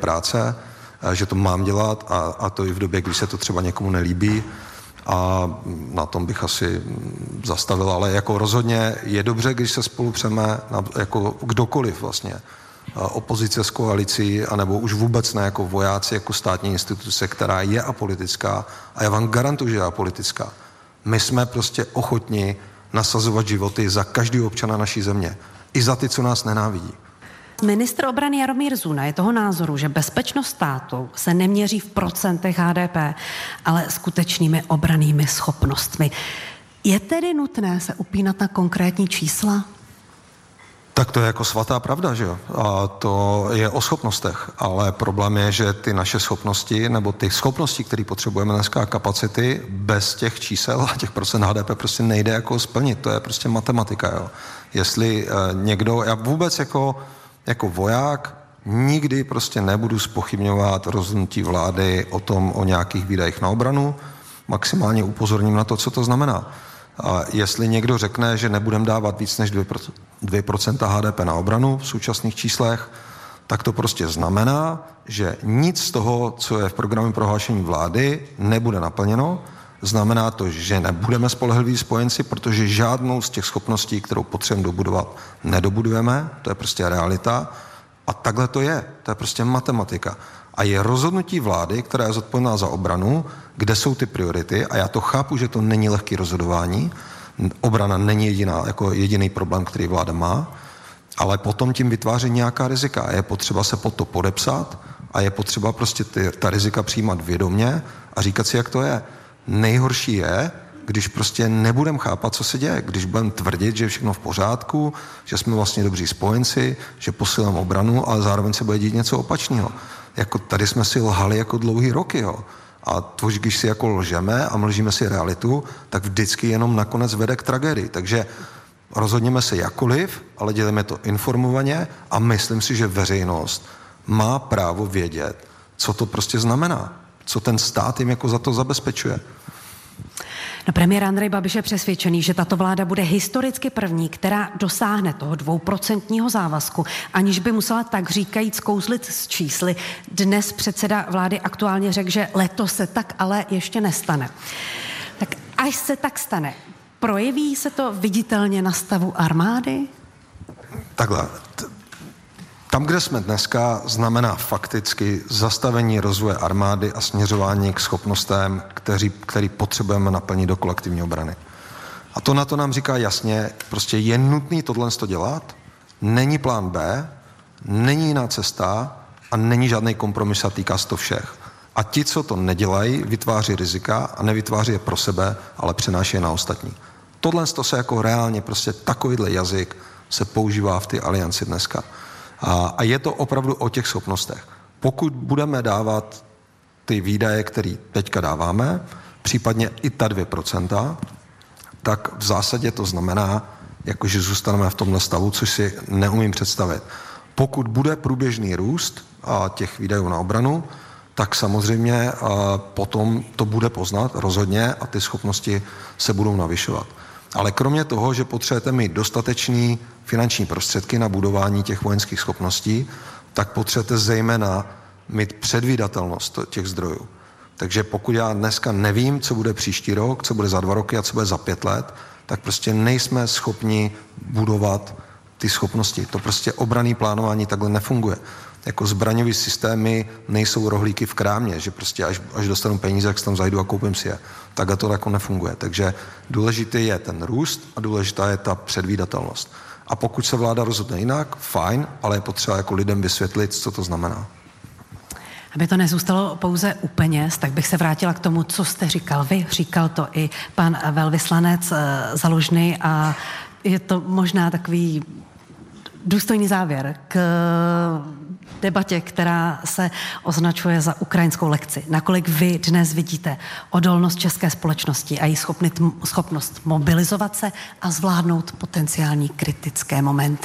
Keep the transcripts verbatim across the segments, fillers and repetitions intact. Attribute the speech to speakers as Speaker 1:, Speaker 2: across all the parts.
Speaker 1: práce, že to mám dělat a, a to i v době, když se to třeba někomu nelíbí a na tom bych asi zastavil, ale jako rozhodně je dobře, když se spolu přeme jako kdokoliv vlastně, opozice s koalicí, anebo už vůbec ne jako vojáci, jako státní instituce, která je apolitická a já vám garantuju, že je apolitická. My jsme prostě ochotni nasazovat životy za každého občana naší země. I za ty, co nás nenávidí.
Speaker 2: Ministr obrany Jaromír Zuna je toho názoru, že bezpečnost státu se neměří v procentech H D P, ale skutečnými obrannými schopnostmi. Je tedy nutné se upínat na konkrétní čísla?
Speaker 1: Tak to je jako svatá pravda, že jo? A to je o schopnostech, ale problém je, že ty naše schopnosti, nebo ty schopnosti, které potřebujeme dneska, kapacity, bez těch čísel a těch procent H D P prostě nejde jako splnit. To je prostě matematika, jo? Jestli eh, někdo, já vůbec jako, jako voják nikdy prostě nebudu zpochybňovat rozhodnutí vlády o tom, o nějakých výdajích na obranu, maximálně upozorním na to, co to znamená. A jestli někdo řekne, že nebudeme dávat víc než dvě procenta H D P na obranu v současných číslech, tak to prostě znamená, že nic z toho, co je v programovém prohlášení vlády, nebude naplněno. Znamená to, že nebudeme spolehliví spojenci, protože žádnou z těch schopností, kterou potřebujeme dobudovat, nedobudujeme. To je prostě realita. A takhle to je. To je prostě matematika. A je rozhodnutí vlády, která je zodpovědná za obranu, kde jsou ty priority, a já to chápu, že to není lehké rozhodování, obrana není jediná, jako jediný problém, který vláda má, ale potom tím vytváří nějaká rizika a je potřeba se pod to podepsat a je potřeba prostě ty, ta rizika přijímat vědomě a říkat si, jak to je. Nejhorší je, když prostě nebudeme chápat, co se děje, když budeme tvrdit, že je všechno v pořádku, že jsme vlastně dobří spojenci, že posíláme obranu, ale zároveň se bude dít něco opačného. Jako tady jsme si lhali jako dlouhý roky, jo. A to, když si jako lžeme a mlžíme si realitu, tak vždycky jenom nakonec vede k tragédii. Takže rozhodněme se jakoliv, ale děláme to informovaně a myslím si, že veřejnost má právo vědět, co to prostě znamená, co ten stát jim jako za to zabezpečuje.
Speaker 2: No, premiér Andrej Babiš je přesvědčený, že tato vláda bude historicky první, která dosáhne toho dvouprocentního závazku, aniž by musela tak říkajíc kouzlit s čísly. Dnes předseda vlády aktuálně řekl, že letos se tak ale ještě nestane. Tak až se tak stane, projeví se to viditelně na stavu armády?
Speaker 1: Takhle. Tam, kde jsme dneska, znamená fakticky zastavení rozvoje armády a směřování k schopnostem, který, který potřebujeme naplnit do kolektivní obrany. A to na to nám říká jasně, prostě je nutný tohle dělat, není plán B, není jiná cesta a není žádný kompromis a týká se to všech. A ti, co to nedělají, vytváří rizika a nevytváří je pro sebe, ale přenáší je na ostatní. Tohle se jako reálně prostě takovýhle jazyk se používá v té alianci dneska. A, a je to opravdu o těch schopnostech. Pokud budeme dávat ty výdaje, které teďka dáváme, případně i ta dvě procenta, tak v zásadě to znamená, jakože zůstaneme v tomhle stavu, což si neumím představit. Pokud bude průběžný růst a těch výdajů na obranu, tak samozřejmě a potom to bude poznat rozhodně a ty schopnosti se budou navyšovat. Ale kromě toho, že potřebujete mít dostatečný finanční prostředky na budování těch vojenských schopností, tak potřebujete zejména mít předvídatelnost těch zdrojů. Takže pokud já dneska nevím, co bude příští rok, co bude za dva roky a co bude za pět let, tak prostě nejsme schopni budovat ty schopnosti. To prostě obranné plánování takhle nefunguje. Jako zbraňové systémy nejsou rohlíky v krámě, že prostě až, až dostanu peníze, jak se tam zajdu a koupím si je. Takhle to jako nefunguje. Takže důležitý je ten růst a důležitá je ta předvídatelnost. A pokud se vláda rozhodne jinak, fajn, ale je potřeba jako lidem vysvětlit, co to znamená.
Speaker 2: Aby to nezůstalo pouze u peněz, tak bych se vrátila k tomu, co jste říkal vy. Říkal to i pan velvyslanec Zalužný a je to možná takový důstojný závěr k debatě, která se označuje za ukrajinskou lekci. Nakolik vy dnes vidíte odolnost české společnosti a její schopnost mobilizovat se a zvládnout potenciální kritické momenty?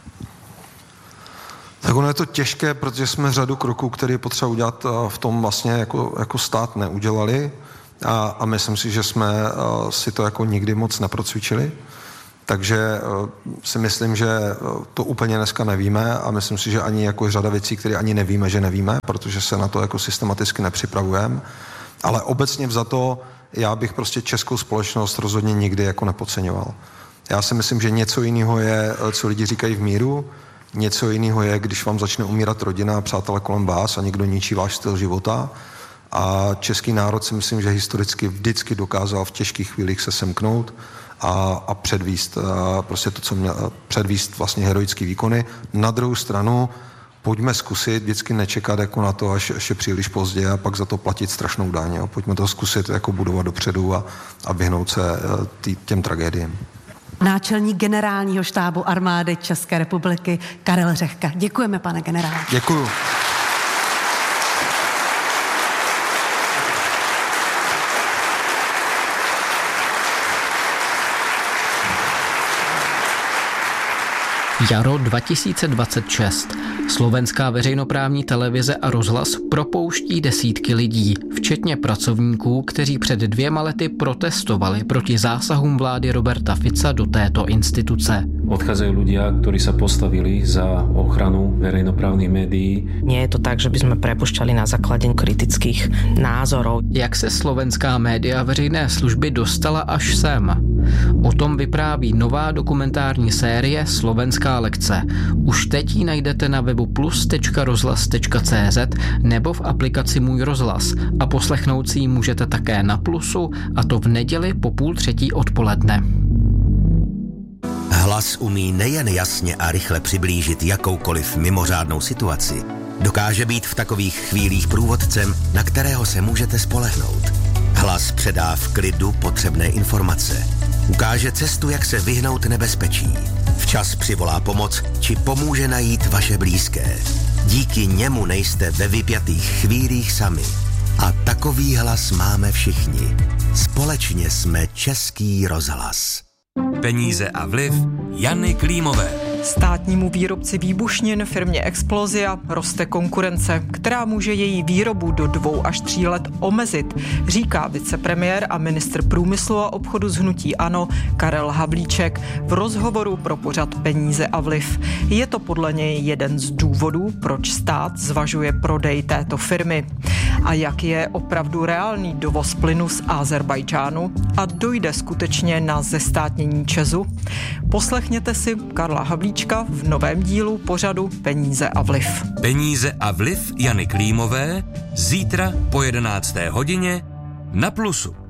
Speaker 1: Tak ono je to těžké, protože jsme řadu kroků, které je potřeba udělat, v tom vlastně jako, jako stát neudělali a, a myslím si, že jsme si to jako nikdy moc neprocvičili. Takže si myslím, že to úplně dneska nevíme a myslím si, že ani jako řada věcí, které ani nevíme, že nevíme, protože se na to jako systematicky nepřipravujeme. Ale obecně vzato já bych prostě českou společnost rozhodně nikdy jako nepodceňoval. Já si myslím, že něco jiného je, co lidi říkají v míru, něco jiného je, když vám začne umírat rodina a přátelé kolem vás a někdo ničí váš styl života. A český národ si myslím, že historicky vždycky dokázal v těžkých chvílích se semknout a, a předvíst a prostě to, co měl, předvíst vlastně heroický výkony. Na druhou stranu pojďme zkusit vždycky nečekat jako na to, až ještě příliš pozdě a pak za to platit strašnou daň. Jo. Pojďme to zkusit jako budovat dopředu a, a vyhnout se tý, těm tragédiím.
Speaker 2: Náčelník generálního štábu armády České republiky Karel Řehka. Děkujeme, pane generále.
Speaker 1: Děkuju.
Speaker 3: Jaro dva tisíce dvacet šest. Slovenská veřejnoprávní televize a rozhlas propouští desítky lidí, včetně pracovníků, kteří před dvěma lety protestovali proti zásahům vlády Roberta Fica do této instituce.
Speaker 4: Odchádzajú ľudia, ktorí sa postavili za ochranu verejnoprávnych médií.
Speaker 5: Nie je to tak, že by sme prepušťali na základe kritických názorov.
Speaker 3: Jak se slovenská média veřejné služby dostala až sem? O tom vypráví nová dokumentární série Slovenská lekce. Už teď ji najdete na webu plus tečka rozhlas tečka cé zet nebo v aplikaci Můj rozhlas a poslechnout si ji můžete také na Plusu, a to v neděli po půl třetí odpoledne.
Speaker 6: Hlas umí nejen jasně a rychle přiblížit jakoukoliv mimořádnou situaci. Dokáže být v takových chvílích průvodcem, na kterého se můžete spolehnout. Hlas předá v klidu potřebné informace. Ukáže cestu, jak se vyhnout nebezpečí. Včas přivolá pomoc, či pomůže najít vaše blízké. Díky němu nejste ve vypjatých chvílích sami. A takový hlas máme všichni. Společně jsme Český rozhlas.
Speaker 7: Peníze a vliv Jany Klímové.
Speaker 8: Státnímu výrobci výbušnin firmě Explosia roste konkurence, která může její výrobu do dvou až tří let omezit, říká vicepremiér a ministr průmyslu a obchodu z hnutí ANO Karel Havlíček v rozhovoru pro pořad Peníze a vliv. Je to podle něj jeden z důvodů, proč stát zvažuje prodej této firmy. A jak je opravdu reálný dovoz plynu z Azerbajdžánu a dojde skutečně na zestátnění ČEZu? Poslechněte si Karla Havlíčka v novém dílu pořadu Peníze a vliv.
Speaker 7: Peníze a vliv Jany Klímové zítra po jedenácté hodině na Plusu.